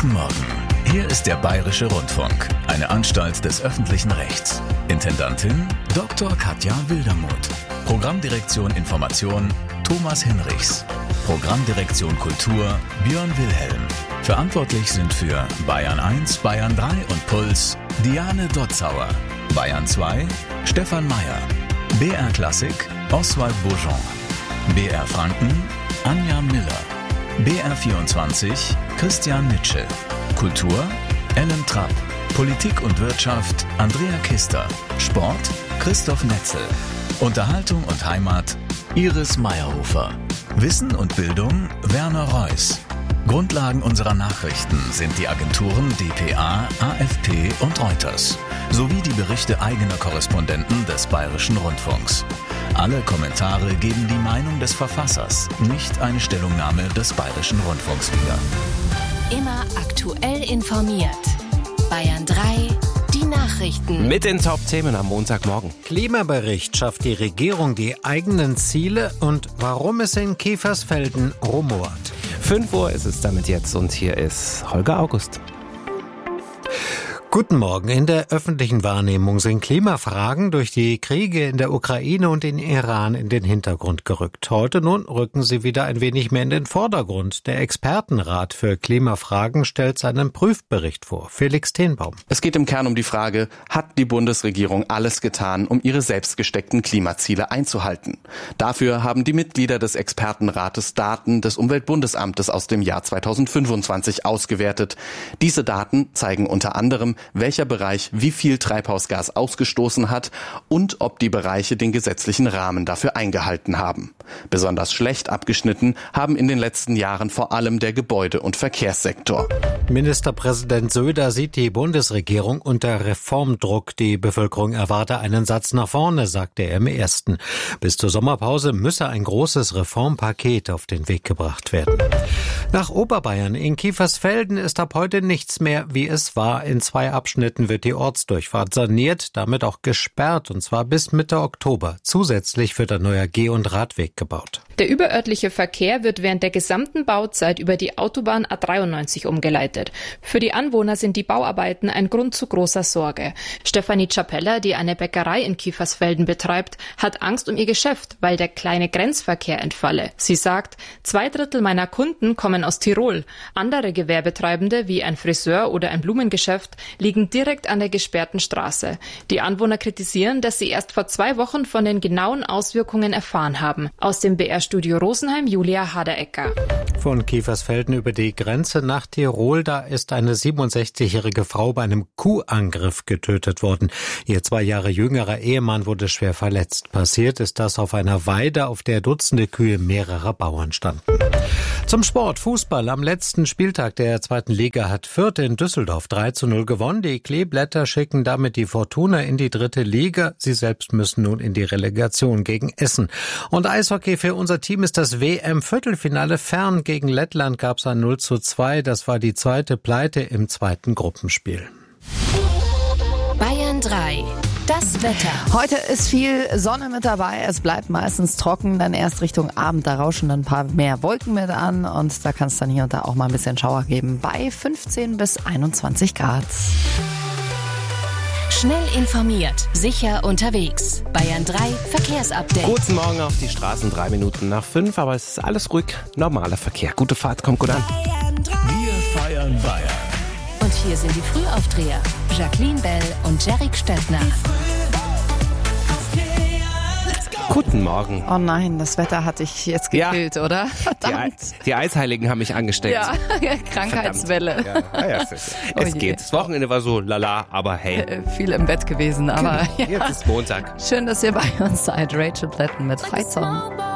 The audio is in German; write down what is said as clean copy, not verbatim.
Guten Morgen. Hier ist der Bayerische Rundfunk, eine Anstalt des öffentlichen Rechts. Intendantin Dr. Katja Wildermuth. Programmdirektion Information Thomas Hinrichs. Programmdirektion Kultur Björn Wilhelm. Verantwortlich sind für Bayern 1, Bayern 3 und Puls Diane Dotzauer. Bayern 2 Stefan Meyer. BR Klassik Oswald Beaujean. BR Franken Anja Miller. BR 24 Christian Nitsche. Kultur Ellen Trapp. Politik und Wirtschaft Andrea Kister. Sport Christoph Netzel. Unterhaltung und Heimat Iris Meyerhofer. Wissen und Bildung Werner Reuss. Grundlagen unserer Nachrichten sind die Agenturen dpa, AFP und Reuters sowie die Berichte eigener Korrespondenten des Bayerischen Rundfunks. Alle Kommentare geben die Meinung des Verfassers, nicht eine Stellungnahme des Bayerischen Rundfunks wieder. Immer aktuell informiert. Bayern 3, die Nachrichten. Mit den Top-Themen am Montagmorgen. Klimabericht: Schafft die Regierung die eigenen Ziele und warum es in Kiefersfelden rumort? 5 Uhr ist es damit jetzt und hier ist Holger August. Guten Morgen. In der öffentlichen Wahrnehmung sind Klimafragen durch die Kriege in der Ukraine und in Iran in den Hintergrund gerückt. Heute nun rücken sie wieder ein wenig mehr in den Vordergrund. Der Expertenrat für Klimafragen stellt seinen Prüfbericht vor. Felix Tenbaum. Es geht im Kern um die Frage, hat die Bundesregierung alles getan, um ihre selbst gesteckten Klimaziele einzuhalten? Dafür haben die Mitglieder des Expertenrates Daten des Umweltbundesamtes aus dem Jahr 2025 ausgewertet. Diese Daten zeigen unter anderem, welcher Bereich wie viel Treibhausgas ausgestoßen hat und ob die Bereiche den gesetzlichen Rahmen dafür eingehalten haben. Besonders schlecht abgeschnitten haben in den letzten Jahren vor allem der Gebäude- und Verkehrssektor. Ministerpräsident Söder sieht die Bundesregierung unter Reformdruck. Die Bevölkerung erwarte einen Satz nach vorne, sagte er im ersten. Bis zur Sommerpause müsse ein großes Reformpaket auf den Weg gebracht werden. Nach Oberbayern in Kiefersfelden ist ab heute nichts mehr, wie es war. In 2 Abschnitten wird die Ortsdurchfahrt saniert, damit auch gesperrt, und zwar bis Mitte Oktober. Zusätzlich wird ein neuer Geh- und Radweg gebaut. Der überörtliche Verkehr wird während der gesamten Bauzeit über die Autobahn A93 umgeleitet. Für die Anwohner sind die Bauarbeiten ein Grund zu großer Sorge. Stefanie Chapella, die eine Bäckerei in Kiefersfelden betreibt, hat Angst um ihr Geschäft, weil der kleine Grenzverkehr entfalle. Sie sagt, 2/3 meiner Kunden kommen aus Tirol. Andere Gewerbetreibende, wie ein Friseur oder ein Blumengeschäft, liegen direkt an der gesperrten Straße. Die Anwohner kritisieren, dass sie erst vor 2 Wochen von den genauen Auswirkungen erfahren haben. Aus dem BR-Studio Rosenheim, Julia Haderecker. Von Kiefersfelden über die Grenze nach Tirol, da ist eine 67-jährige Frau bei einem Kuhangriff getötet worden. Ihr 2 Jahre jüngerer Ehemann wurde schwer verletzt. Passiert ist das auf einer Weide, auf der Dutzende Kühe mehrerer Bauern standen. Zum Sport: Fußball. Am letzten Spieltag der 2. Liga hat Fürth in Düsseldorf 3:0 gewonnen. Die Kleeblätter schicken damit die Fortuna in die 3. Liga. Sie selbst müssen nun in die Relegation gegen Essen. Und Eishockey: für unser Team ist das WM-Viertelfinale fern. Gegen Lettland gab es ein 0:2. Das war die 2. Pleite im 2. Gruppenspiel. Bayern 3. Das Wetter. Heute ist viel Sonne mit dabei. Es bleibt meistens trocken. Dann erst Richtung Abend, da rauschen dann ein paar mehr Wolken mit an. Und da kann es dann hier und da auch mal ein bisschen Schauer geben. Bei 15 bis 21 Grad. Schnell informiert, sicher unterwegs. Bayern 3 Verkehrsupdate. Guten Morgen auf die Straßen, 3 Minuten nach 5, aber es ist alles ruhig, normaler Verkehr. Gute Fahrt, kommt gut an. Wir feiern Bayern. Und hier sind die Frühaufdreher. Jacqueline Bell und Jerick Stettner. Guten Morgen. Oh nein, das Wetter hat dich jetzt gekillt, oder? Verdammt. Die Eisheiligen haben mich angesteckt. Ja, Krankheitswelle. Es geht. Das Wochenende war so lala, aber hey. Viel im Bett gewesen, aber Jetzt ist Montag. Schön, dass ihr bei uns seid. Rachel Platten mit Fight Song.